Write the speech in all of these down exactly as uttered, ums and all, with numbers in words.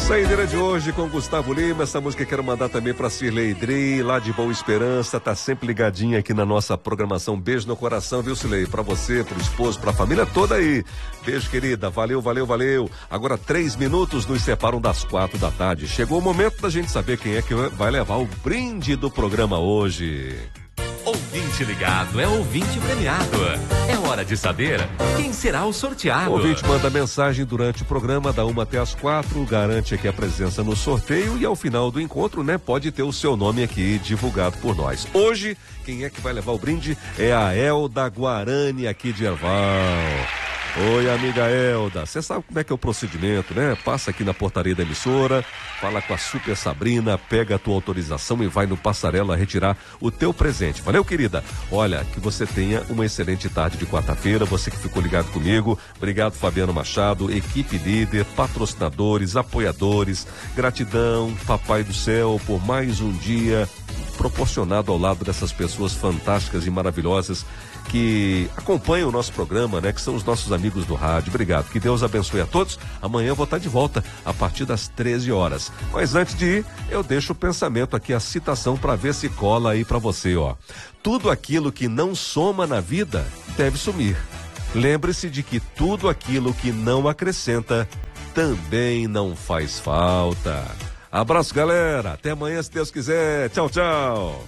Saideira de hoje com Gustavo Lima. Essa música eu quero mandar também pra Cirlei Dri, lá de Boa Esperança, tá sempre ligadinha aqui na nossa programação. Beijo no coração, viu, Cirlei? Pra você, pro esposo, pra família toda aí. Beijo, querida. Valeu, valeu, valeu. Agora três minutos nos separam das quatro da tarde. Chegou o momento da gente saber quem é que vai levar o brinde do programa hoje. Ouvinte ligado é ouvinte premiado. É hora de saber quem será o sorteado. O ouvinte manda mensagem durante o programa, da uma até as quatro, garante aqui a presença no sorteio e ao final do encontro, né, pode ter o seu nome aqui divulgado por nós. Hoje, quem é que vai levar o brinde é a Elda Guarani aqui de Erval. Oi, amiga Elda, você sabe como é que é o procedimento, né? Passa aqui na portaria da emissora, fala com a Super Sabrina, pega a tua autorização e vai no Passarela retirar o teu presente. Valeu, querida? Olha, que você tenha uma excelente tarde de quarta-feira, você que ficou ligado comigo. Obrigado, Fabiano Machado, equipe líder, patrocinadores, apoiadores. Gratidão, Papai do Céu, por mais um dia proporcionado ao lado dessas pessoas fantásticas e maravilhosas que acompanham o nosso programa, né? Que são os nossos amigos do rádio. Obrigado, que Deus abençoe a todos. Amanhã eu vou estar de volta a partir das treze horas. Mas antes de ir, eu deixo o pensamento aqui, a citação para ver se cola aí para você, ó. Tudo aquilo que não soma na vida deve sumir. Lembre-se de que tudo aquilo que não acrescenta também não faz falta. Abraço, galera. Até amanhã, se Deus quiser. Tchau, tchau.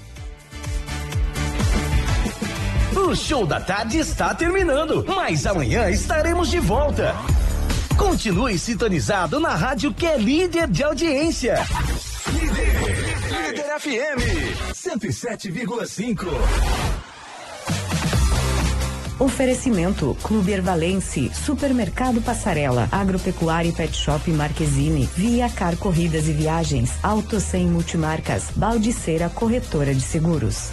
O Show da Tarde está terminando, mas amanhã estaremos de volta. Continue sintonizado na rádio que é líder de audiência. Líder, Líder F M cento e sete vírgula cinco. Oferecimento Clube Ervalense, Supermercado Passarela, Agropecuária e Pet Shop Marquezine, Via Car Corridas e Viagens, Auto cem Multimarcas, Baldiceira Corretora de Seguros.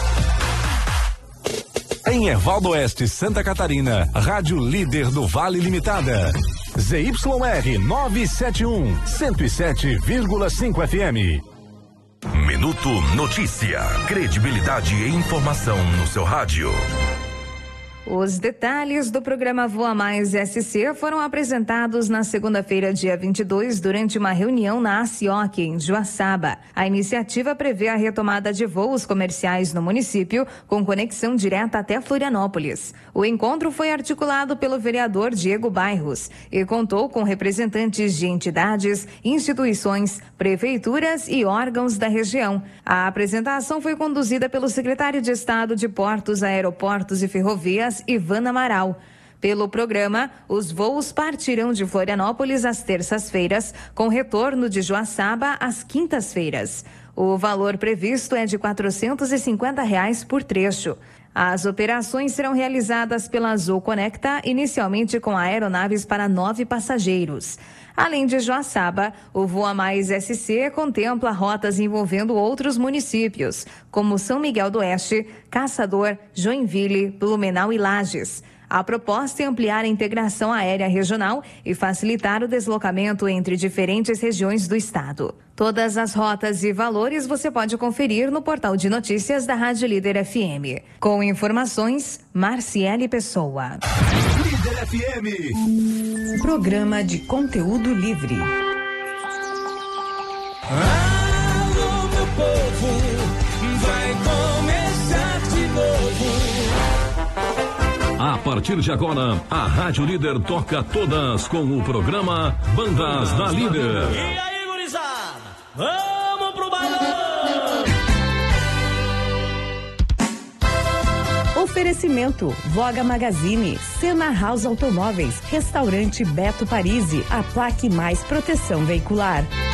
Em Erval do Oeste, Santa Catarina, Rádio Líder do Vale Limitada. Z Y R novecentos e setenta e um, cento e sete vírgula cinco F M. Minuto Notícia. Credibilidade e informação no seu rádio. Os detalhes do programa Voa Mais S C foram apresentados na segunda-feira, dia vinte e dois, durante uma reunião na ACIOC, em Joaçaba. A iniciativa prevê a retomada de voos comerciais no município, com conexão direta até Florianópolis. O encontro foi articulado pelo vereador Diego Bairros e contou com representantes de entidades, instituições, prefeituras e órgãos da região. A apresentação foi conduzida pelo secretário de Estado de Portos, Aeroportos e Ferrovias, Ivana Amaral. Pelo programa, os voos partirão de Florianópolis às terças-feiras, com retorno de Joaçaba às quintas-feiras. O valor previsto é de quatrocentos e cinquenta reais por trecho. As operações serão realizadas pela Azul Conecta, inicialmente com aeronaves para nove passageiros. Além de Joaçaba, o Voa Mais S C contempla rotas envolvendo outros municípios, como São Miguel do Oeste, Caçador, Joinville, Blumenau e Lages. A proposta é ampliar a integração aérea regional e facilitar o deslocamento entre diferentes regiões do estado. Todas as rotas e valores você pode conferir no portal de notícias da Rádio Líder F M. Com informações, Marciele Pessoa. Líder F M. Programa de conteúdo livre. Alô, meu povo, vai começar de novo. A partir de agora, a Rádio Líder toca todas com o programa Bandas da Líder. E aí, gurizada? Vamos pro balão! Oferecimento Voga Magazine, Sena House Automóveis, Restaurante Beto Parisi, a Plaque Mais Proteção Veicular.